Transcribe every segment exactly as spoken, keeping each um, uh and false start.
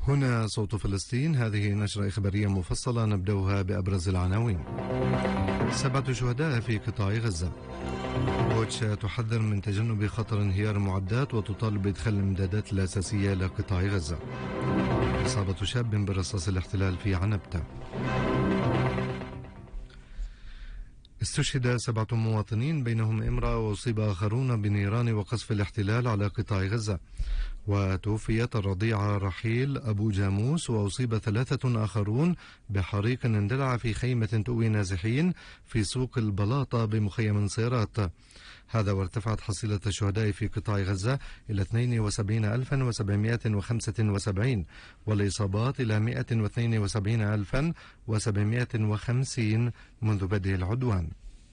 هنا صوت فلسطين، هذه نشرة إخبارية مفصلة نبدأها بأبرز العناوين. سبعة شهداء في قطاع غزة. أوتشا تحذر من تجنب خطر انهيار المعدات وتطالب بإدخال الإمدادات الأساسية إلى قطاع غزة. إصابة شاب برصاص الاحتلال في عنبتة. استشهد سبعة مواطنين بينهم امرأة وأصيب آخرون بنيران وقصف الاحتلال على قطاع غزة. وتوفيت الرضيعة رحيل أبو جاموس وأصيب ثلاثة آخرون بحريق اندلع في خيمة تؤوي نازحين في سوق البلاطة بمخيم صيرات. هذا وارتفعت حصيلة الشهداء في قطاع غزة إلى اثنين وسبعين ألفا وسبعمائة وخمسة وسبعين والإصابات إلى مائة واثنين وسبعين ألفا وسبعمائة وخمسين منذ بدء العدوان.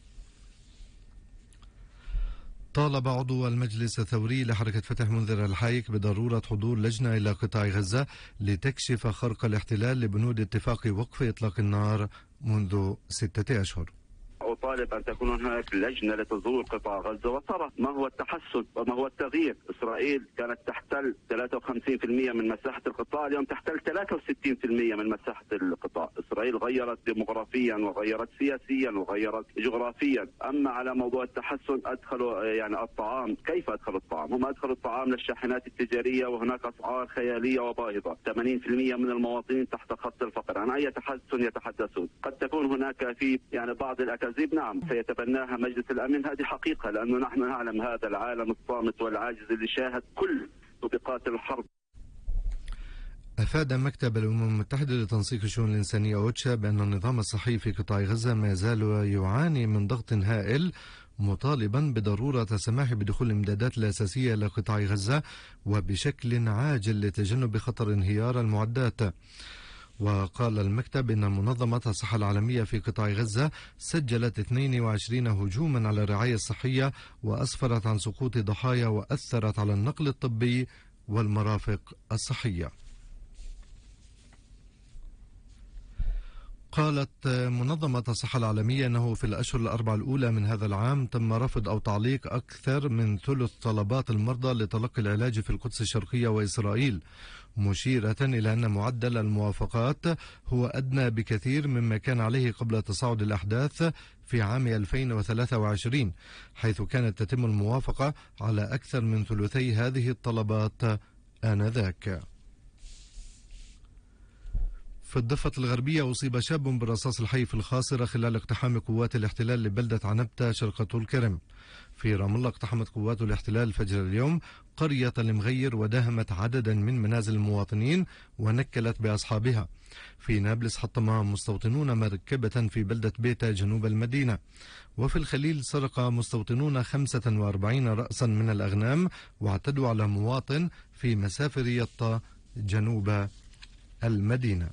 طالب عضو المجلس الثوري لحركة فتح منذر الحايك بضرورة حضور لجنة إلى قطاع غزة لتكشف خرق الاحتلال لبنود اتفاق وقف إطلاق النار منذ ستة أشهر. أطالب أن تكون هناك لجنة لتزور قطاع غزة وترى ما هو التحسن وما هو التغيير. إسرائيل كانت تحتل ثلاثة وخمسين بالمئة من مساحة القطاع، اليوم تحتل ثلاثة وستين بالمئة من مساحة القطاع. إسرائيل غيرت ديموغرافيا وغيرت سياسيا وغيرت جغرافيا. أما على موضوع التحسن أدخلوا يعني الطعام، كيف أدخلوا الطعام؟ هم أدخلوا الطعام للشاحنات التجارية وهناك أسعار خيالية وباهظة. ثمانين بالمئة من المواطنين تحت خط الفقر. عن أي تحسن يتحدثون؟ قد تكون هناك في يعني بعض الأكاذيب نعم سيتبناها مجلس الأمن، هذه حقيقة، لأنه نحن نعلم هذا العالم الصامت والعاجز اللي شاهد كل طبقات الحرب. أفاد مكتب الأمم المتحدة لتنسيق الشؤون الإنسانية أوتشا بأن النظام الصحي في قطاع غزة ما يزال يعاني من ضغط هائل، مطالبا بضرورة السماح بدخول الإمدادات الأساسية إلى قطاع غزة وبشكل عاجل لتجنب خطر انهيار المعدات. وقال المكتب إن منظمة الصحة العالمية في قطاع غزة سجلت اثنين وعشرين هجوما على الرعاية الصحية وأسفرت عن سقوط ضحايا وأثرت على النقل الطبي والمرافق الصحية. قالت منظمة الصحة العالمية أنه في الأشهر الأربع الأولى من هذا العام تم رفض أو تعليق أكثر من ثلث طلبات المرضى لتلقي العلاج في القدس الشرقية وإسرائيل، مشيرة إلى أن معدل الموافقات هو أدنى بكثير مما كان عليه قبل تصاعد الأحداث في عام ألفين وثلاثة وعشرين، حيث كانت تتم الموافقة على أكثر من ثلثي هذه الطلبات آنذاك. في الضفة الغربية أصيب شاب بالرصاص الحي في الخاصرة خلال اقتحام قوات الاحتلال لبلدة عنبتة شرق طول كرم. في رام الله اقتحمت قوات الاحتلال فجر اليوم قرية المغير وداهمت عددا من منازل المواطنين ونكلت بأصحابها. في نابلس حطم مستوطنون مركبة في بلدة بيتا جنوب المدينة. وفي الخليل سرق مستوطنون خمسة وأربعين رأسا من الأغنام واعتدوا على مواطن في مسافر يطا جنوب المدينة.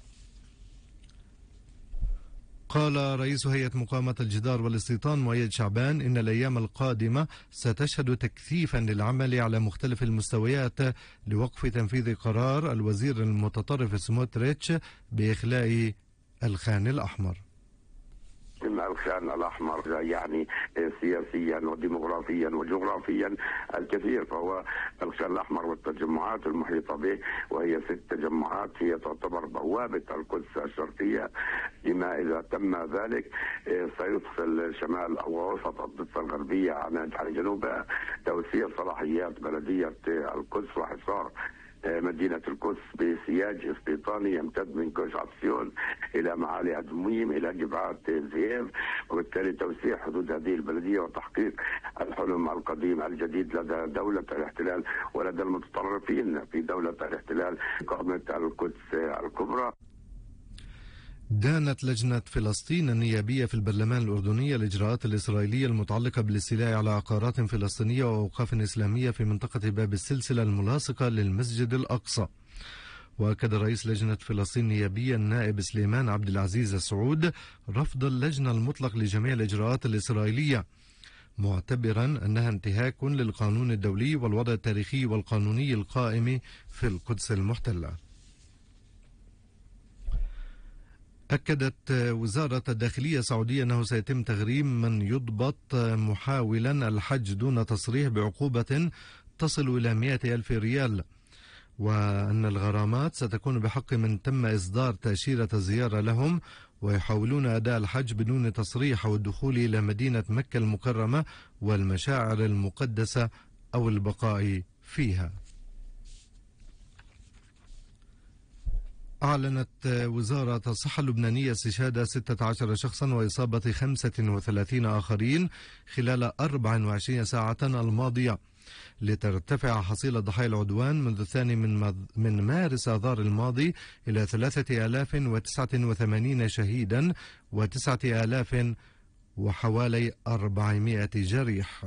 قال رئيس هيئة مقاومة الجدار والاستيطان مؤيد شعبان إن الأيام القادمة ستشهد تكثيفا للعمل على مختلف المستويات لوقف تنفيذ قرار الوزير المتطرف سموتريتش بإخلاء الخان الأحمر. إن الخان الأحمر يعني سياسيا وديموغرافيا وجغرافيا الكثير، فهو الخان الأحمر والتجمعات المحيطة به وهي ست تجمعات هي تعتبر بوابة القدس الشرقية، لما إذا تم ذلك سيدخل شمال أو وسط الضفة الغربية عن جنوبها توسيع صلاحيات بلدية القدس وحصار مدينة القدس بسياج استيطاني يمتد من كوش عطسيون إلى معالي أدميم إلى جبعات زييف، وبالتالي توسيع حدود هذه البلدية وتحقيق الحلم القديم الجديد لدى دولة الاحتلال ولدى المتطرفين في دولة الاحتلال قامة القدس الكبرى. دانت لجنة فلسطين النيابية في البرلمان الأردني الإجراءات الإسرائيلية المتعلقة بالاستيلاء على عقارات فلسطينية وأوقاف إسلامية في منطقة باب السلسلة الملاصقة للمسجد الأقصى. وأكد رئيس لجنة فلسطين النيابية النائب سليمان عبد العزيز السعود رفض اللجنة المطلق لجميع الإجراءات الإسرائيلية، معتبرا أنها انتهاك للقانون الدولي والوضع التاريخي والقانوني القائم في القدس المحتلة. أكدت وزارة الداخلية السعودية أنه سيتم تغريم من يضبط محاولا الحج دون تصريح بعقوبة تصل إلى مئة ألف ريال. وأن الغرامات ستكون بحق من تم إصدار تأشيرة زيارة لهم ويحاولون أداء الحج بدون تصريح أو الدخول إلى مدينة مكة المكرمة والمشاعر المقدسة أو البقاء فيها. أعلنت وزارة الصحة اللبنانية استشهاد ستة عشر شخصا وإصابة خمسة وثلاثين آخرين خلال أربع وعشرين ساعة الماضية، لترتفع حصيلة ضحايا العدوان منذ الثاني من من مارس آذار الماضي إلى ثلاثة آلاف وتسعة وثمانين شهيدا وتسعة آلاف وحوالي أربعمائة جريح.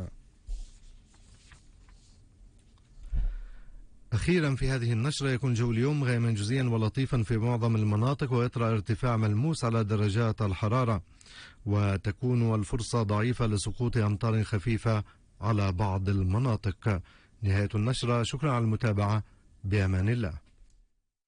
أخيرا في هذه النشرة، يكون جو اليوم غيما جزئيا ولطيفا في معظم المناطق، ويطرأ ارتفاع ملموس على درجات الحرارة، وتكون الفرصة ضعيفة لسقوط أمطار خفيفة على بعض المناطق. نهاية النشرة، شكرا على المتابعة، بأمان الله.